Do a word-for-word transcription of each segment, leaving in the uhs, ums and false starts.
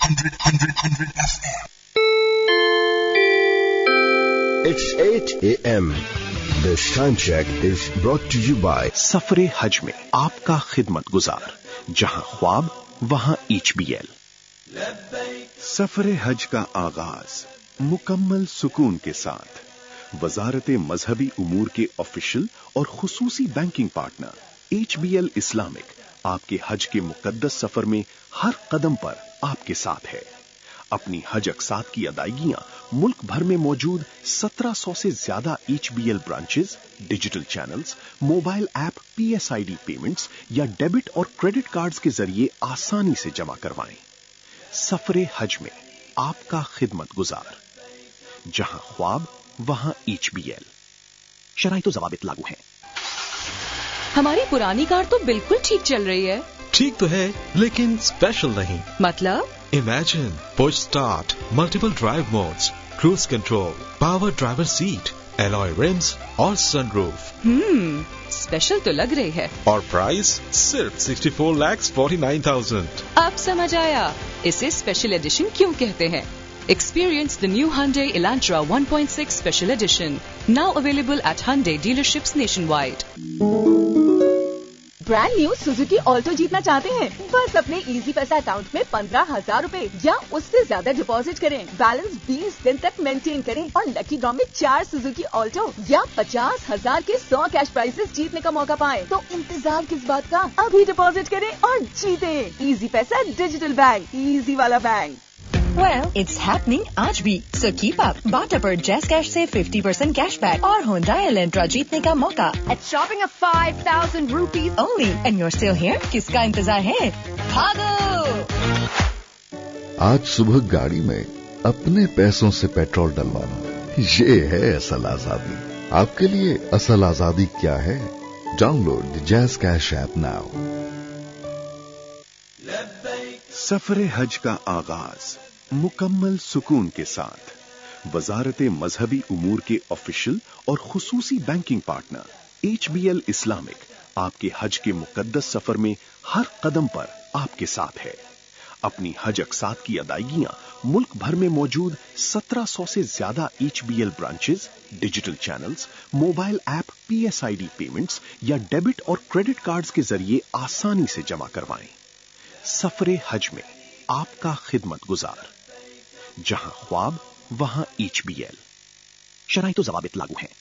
one hundred, one hundred F M. It's eight a.m. This time check is brought to you by सफरे हज में आपका खिदमत गुजार, जहां ख्वाब वहां एच बी एल। सफरे हज का आगाज मुकम्मल सुकून के साथ वजारत मजहबी उमूर के ऑफिशियल और खुसूसी banking partner H B L Islamic आपके हज के मुकद्दस सफर में हर कदम पर आपके साथ है। अपनी हज अक़सात की अदायगियां मुल्क भर में मौजूद सत्रह सौ से ज्यादा H B L branches, digital channels, mobile app, P S I D payments या डेबिट और क्रेडिट कार्ड्स के जरिए आसानी से जमा करवाएं। सफरे हज में आपका खिदमत गुजार, जहां ख्वाब वहां एच बी एल। शराइत व ज़वाबित लागू हैं। हमारी पुरानी कार तो बिल्कुल ठीक चल रही है। ठीक तो है, लेकिन स्पेशल नहीं। मतलब? Imagine push start, multiple drive modes, cruise control, power driver seat, alloy rims और sunroof। हम्म, स्पेशल तो लग रही है। और प्राइस सिर्फ चौंसठ लाख उनचास हजार। अब समझ आया इसे स्पेशल एडिशन क्यों कहते हैं। Experience the new Hyundai Elantra one point six Special Edition, now available at Hyundai dealerships nationwide. Brand new Suzuki Alto जीतना चाहते हैं? बस अपने इजी पैसा अकाउंट में पंद्रह हजार रूपए या उससे ज्यादा डिपॉजिट करें, बैलेंस बीस दिन तक मेंटेन करें और लकी ड्रॉ में चार सुजुकी ऑल्टो या पचास हजार के सौ कैश प्राइजेस जीतने का मौका पाएं। तो इंतजार किस बात का, अभी डिपॉजिट करें और जीतें। इजी पैसा डिजिटल बैंक, इजी वाला बैंक। Well, it's happening आज भी, so keep up. बाटा पर Jazz Cash से fifty percent cashback और Hyundai Elantra जीतने का मौका At shopping of five thousand rupees only, and you're still here? किसका इंतजार है? भागो! आज सुबह गाड़ी में अपने पैसों से पेट्रोल डलवाना, ये है असल आजादी। आपके लिए असल आजादी क्या है? Download the Jazz Cash app now. सफरे हज का आगाज मुकम्मल सुकून के साथ वजारत मजहबी उमूर के ऑफिशियल और खुसूसी banking partner H B L Islamic आपके हज के मुकद्दस सफर में हर कदम पर आपके साथ है। अपनी हज अक़सात की अदायगियां मुल्क भर में मौजूद सत्रह सौ से ज्यादा H B L branches, digital channels, mobile app, P S I D payments या डेबिट और क्रेडिट कार्ड्स के जरिए आसानी से जमा करवाएं। सफरे हज में आपका खिदमत गुजार, जहां ख्वाब वहां एच बी एल। शराइत व ज़वाबित लागू हैं।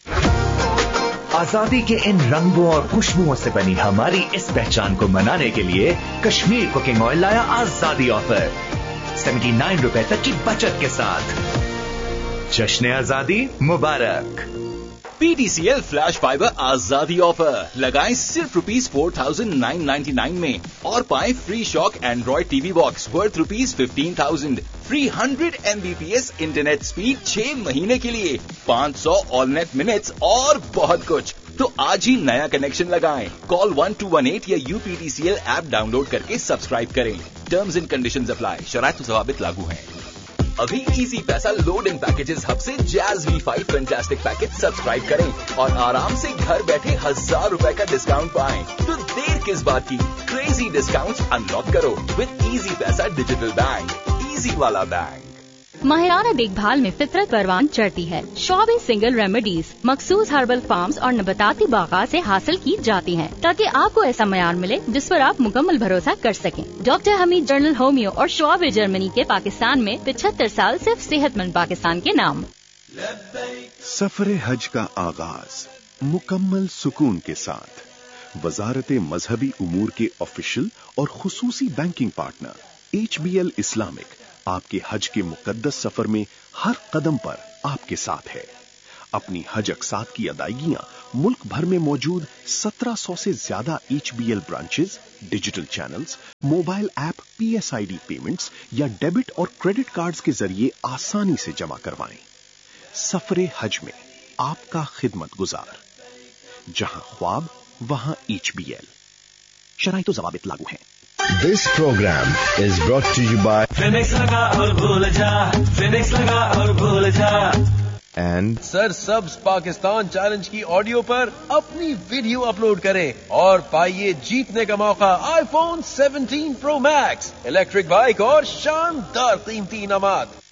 आजादी के इन रंगों और खुशबुओं से बनी हमारी इस पहचान को मनाने के लिए कश्मीर कुकिंग ऑयल लाया आजादी ऑफर उन्यासी रुपए तक की बचत के साथ। जश्न आजादी मुबारक। P T C L flash fibre आजादी ऑफर लगाएं सिर्फ rupees four thousand nine ninety nine में और पाएं free shock Android TV box worth rupees fifteen thousand, free hundred M B P S internet speed छह महीने के लिए, पाँच सौ ऑल नेट मिनट्स और बहुत कुछ। तो आज ही नया कनेक्शन लगाएं। Call one two one eight या U P T C L app download करके सब्सक्राइब करें। Terms and conditions apply. शराइत व ज़वाबित लागू हैं। अभी इजी पैसा लोड इन पैकेजेस हब से jazz V five fantastic package subscribe करें और आराम से घर बैठे हजार रुपए का डिस्काउंट पाएं। तो देर किस बात की, क्रेजी डिस्काउंट्स अनलॉक करो विद इजी पैसा डिजिटल बैंक, इजी वाला बैंक। माहिराना देखभाल में फितरत परवान चढ़ती है। शॉबे सिंगल रेमेडीज मखसूस हर्बल फार्म्स और नबाताती बागात से हासिल की जाती हैं, ताकि आपको ऐसा मयार मिले जिस पर आप मुकम्मल भरोसा कर सकें। डॉक्टर हमीद जर्नल होमियो और शॉबे जर्मनी के पाकिस्तान में पिछहत्तर साल सिर्फ सेहतमंद पाकिस्तान के नाम। सफरे हज का आगाज मुकम्मल सुकून के साथ वजारत मजहबी उमूर के ऑफिशियल और खुसूसी banking partner H B L Islamic आपके हज के मुकद्दस सफर में हर कदम पर आपके साथ है। अपनी हज अक़सात की अदायगियां मुल्क भर में मौजूद सत्रह सौ से ज्यादा H B L branches, digital channels, mobile app, P S I D payments या डेबिट और क्रेडिट कार्ड्स के जरिए आसानी से जमा करवाएं। सफरे हज में आपका खिदमत गुजार, जहां ख्वाब वहां एच बी एल। शराइत व ज़वाबित लागू हैं। This program is brought to you by Phoenix लगा और भूल जा, Phoenix लगा और भूल जा। and سر سبز پاکستان چیلنج کی آڈیو پر اپنی ویڈیو اپلوڈ کریں اور پائیے جیتنے کا موقع آئی phone seventeen pro Max, electric bike اور شاندار قیمتی انعامات۔